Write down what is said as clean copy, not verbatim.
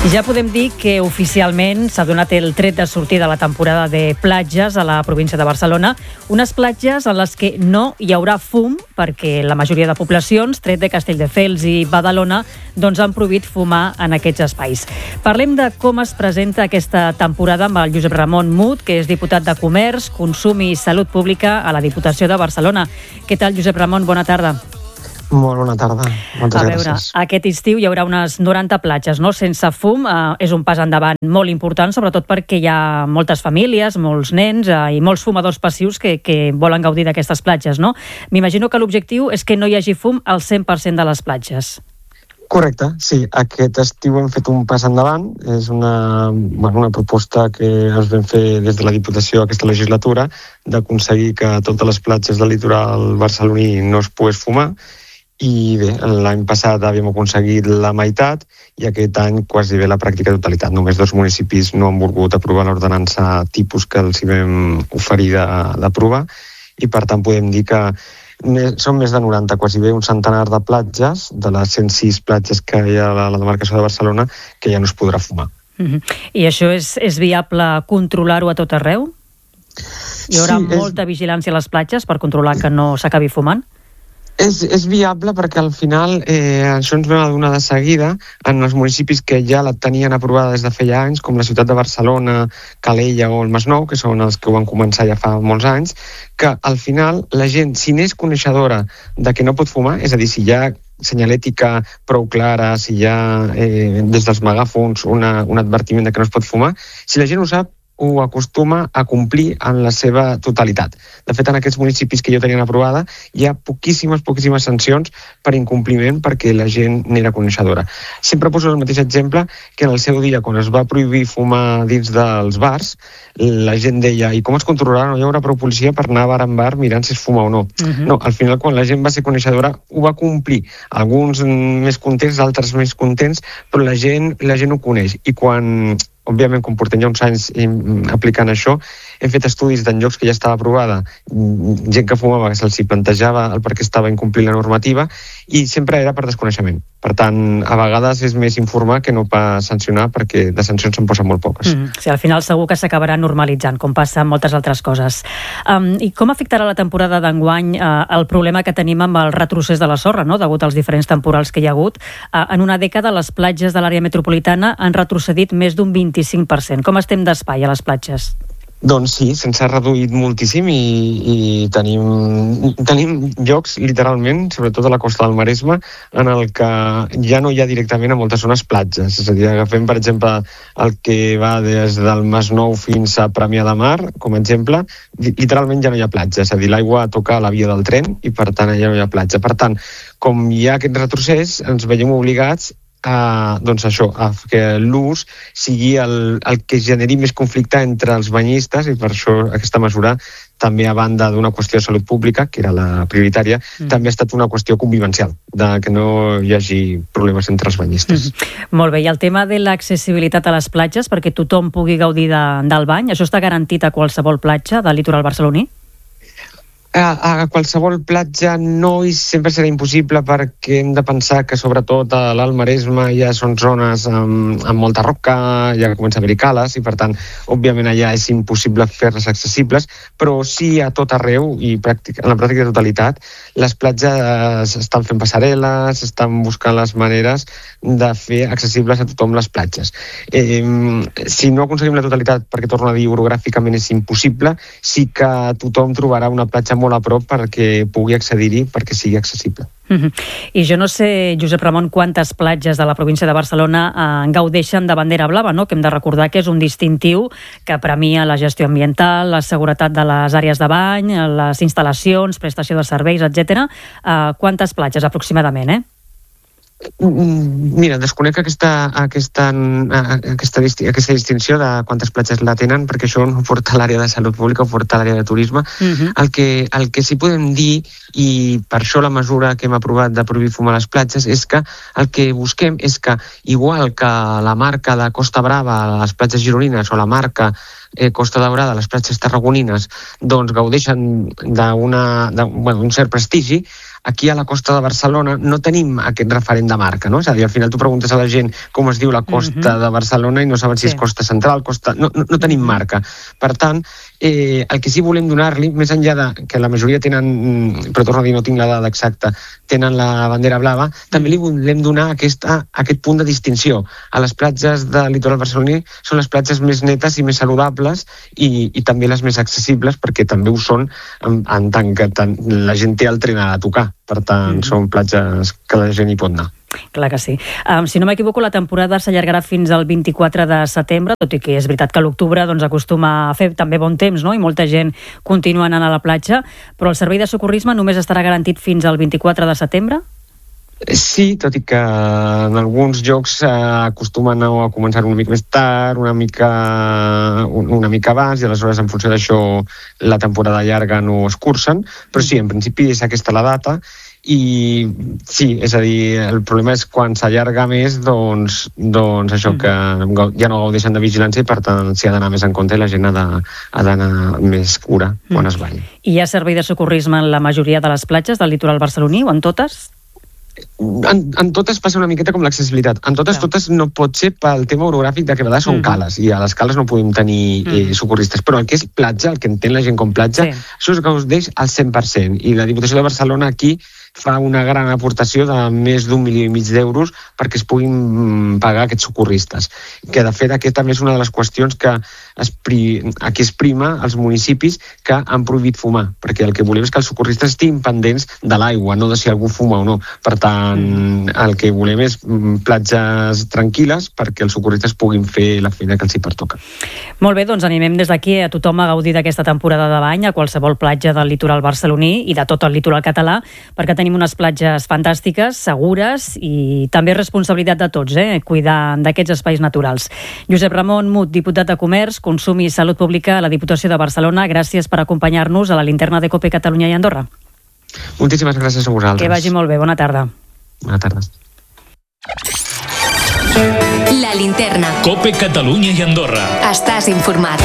Ja podem dir que oficialment s'ha donat el tret de sortir de la temporada de platges a la província de Barcelona, unes platges en les que no hi haurà fum perquè la majoria de poblacions, tret de Castelldefels i Badalona, doncs han prohibit fumar en aquests espais. Parlem de com es presenta aquesta temporada amb el Josep Ramon Mut, que és diputat de Comerç, Consum i Salut Pública a la Diputació de Barcelona. Què tal, Josep Ramon? Bona tarda. Molt bona tarda. Moltes gràcies. Aquest estiu hi haurà unes 90 platges, no? Sense fum. És un pas endavant molt important, sobretot perquè hi ha moltes famílies, molts nens i molts fumadors passius que volen gaudir d'aquestes platges, no? M'imagino que l'objectiu és que no hi hagi fum al 100% de les platges. Correcte, sí. Aquest estiu hem fet un pas endavant. És una proposta que ens vam fer des de la Diputació aquesta legislatura d'aconseguir que a totes les platges del litoral barceloní no es pogués fumar. I bé, l'any passat havíem aconseguit la meitat i aquest any quasi bé la pràctica totalitat. Només 2 municipis no han volgut aprovar l'ordenança tipus que els hi vam oferir d'aprovar i per tant podem dir que són més de 90, quasi bé un centenar de platges, de les 106 platges que hi ha a la demarcació de Barcelona, que ja no es podrà fumar. I això és viable controlar-ho a tot arreu? Hi haurà molta vigilància a les platges per controlar que no s'acabi fumant? És viable perquè al final això ens vam adonar de seguida en els municipis que ja la tenien aprovada des de feia anys, com la ciutat de Barcelona, Calella o el Masnou, que són els que ho van començar ja fa molts anys, que al final la gent, si n'és coneixedora de que no pot fumar, és a dir, si hi ha senyalètica prou clara, si hi ha des dels megàfons un advertiment de que no es pot fumar, si la gent ho sap, ho acostuma a complir en la seva totalitat. De fet, en aquests municipis que jo tenien aprovada hi ha poquíssimes sancions per incompliment perquè la gent n'era coneixedora. Sempre poso el mateix exemple que en el seu dia, quan es va prohibir fumar dins dels bars, la gent deia, i com es controlarà? No hi haurà prou policia per anar bar en bar mirant si es fuma o no. No, al final, quan la gent va ser coneixedora, ho va complir. Alguns més contents, altres més contents, però la gent ho coneix. I quan òbviament, com portem ja uns anys aplicant això, hem fet estudis d'en llocs que ja estava aprovada, gent que fumava, que se'ls plantejava el per què estava incomplint la normativa, i sempre era per desconeixement. Per tant, a vegades és més informar que no pas sancionar, perquè de sancions se'n posen molt poques. Sí, al final segur que s'acabarà normalitzant, com passa amb moltes altres coses. I com afectarà la temporada d'enguany el problema que tenim amb el retrocés de la sorra, no? Degut als diferents temporals que hi ha hagut? En una dècada, les platges de l'àrea metropolitana han retrocedit més d'un 25%. Com estem d'espai a les platges? Doncs sí, se'ns ha reduït moltíssim i tenim llocs, literalment, sobretot a la costa del Maresme, en el que ja no hi ha directament a moltes zones platges. És a dir, agafem, per exemple, el que va des del Masnou fins a Premià de Mar, com a exemple, literalment ja no hi ha platja. És a dir, l'aigua toca la via del tren i, per tant, ja no hi ha platja. Per tant, com hi ha aquest retrocés, ens veiem obligats a que l'ús sigui el que generi més conflicte entre els banyistes, i per això aquesta mesura, també a banda d'una qüestió de salut pública, que era la prioritària, també ha estat una qüestió convivencial, de que no hi hagi problemes entre els banyistes. Molt bé, i el tema de l'accessibilitat a les platges, perquè tothom pugui gaudir del bany, això està garantit a qualsevol platja del litoral barceloní? A qualsevol platja no, i sempre serà impossible perquè hem de pensar que sobretot a l'Alt Maresme ja són zones amb molta roca, ja comença a haver-hi cales i per tant, òbviament allà és impossible fer-les accessibles, però sí a tot arreu i en la pràctica totalitat les platges estan fent passarel·les, estan buscant les maneres de fer accessibles a tothom les platges. Si no aconseguim la totalitat, perquè torno a dir orogràficament és impossible, sí que tothom trobarà una platja molt a prop perquè pugui accedir-hi, perquè sigui accessible. I jo no sé, Josep Ramon, quantes platges de la província de Barcelona gaudeixen de bandera blava, no? Que hem de recordar que és un distintiu que premia la gestió ambiental, la seguretat de les àrees de bany, les instal·lacions, prestació de serveis, etc. Quantes platges aproximadament, Mira, desconec aquesta distinció de quantes platges la tenen, perquè això no ho porta l'àrea de salut pública, ho porta l'àrea de turisme. El que sí podem dir, i per això la mesura que hem aprovat de prohibir fumar a les platges, és que el que busquem és que, igual que la marca de Costa Brava a les platges gironines o la marca Costa Daurada, les platges tarragonines, doncs gaudeixen d'un cert prestigi, aquí a la costa de Barcelona no tenim aquest referent de marca, no? És a dir, al final tu preguntes a la gent com es diu la costa de Barcelona i no saben si és costa central, no tenim marca. Per tant, el que sí volem donar-li, més enllà de que la majoria tenen, però torno a dir, no tinc la dada exacta, tenen la bandera blava, també li volem donar aquest punt de distinció. A les platges del litoral barceloní són les platges més netes i més saludables i també les més accessibles, perquè també ho són en tant que la gent té el tren a tocar. Per tant, són platges que la gent hi pot anar. Clar que sí. Si no m'equivoco, la temporada s'allargarà fins al 24 de setembre, tot i que és veritat que l'octubre acostuma a fer també bon temps, no? I molta gent continua anant a la platja, però el servei de socorrisme només estarà garantit fins al 24 de setembre? Sí, tot i que en alguns llocs acostumen a començar una mica més tard, una mica abans, i aleshores en funció d'això la temporada llarga no es cursen, però sí, en principi és aquesta la data. I sí, és a dir, el problema és quan s'allarga més, doncs això, que ja no gaudeixen de vigilància i per tant s'hi ha d'anar més en compte i la gent ha d'anar més cura quan es balli. I hi ha servei de socorrisme en la majoria de les platges del litoral barceloní o en totes? En totes passa una miqueta com l'accessibilitat. En totes no pot ser pel tema orogràfic de que a vegades són cales i a les cales no podem tenir socorristes, però el que és platja, el que entén la gent com platja, això es gaudeix al 100%, i la Diputació de Barcelona aquí fa una gran aportació de més d'1,5 milió d'euros perquè es puguin pagar aquests socorristes, que de fet aquesta també és una de les qüestions que aquí es prima als municipis que han prohibit fumar, perquè el que volem és que els socorristes estiguin pendents de l'aigua, no de si algú fuma o no. Per tant, el que volem és platges tranquil·les perquè els socorristes puguin fer la feina que els hi pertoca. Molt bé, doncs animem des d'aquí a tothom a gaudir d'aquesta temporada de bany a qualsevol platja del litoral barceloní i de tot el litoral català, perquè tenim unes platges fantàstiques, segures i també responsabilitat de tots, cuidar d'aquests espais naturals. Josep Ramon Mut, diputat de Comerç, Consum i Salut Pública a la Diputació de Barcelona, gràcies per acompanyar-nos a la linterna de COPE Catalunya i Andorra. Moltíssimes gràcies a vosaltres. Que vagi molt bé, bona tarda. Bona tarda. La linterna. COPE Catalunya i Andorra. Estàs informat.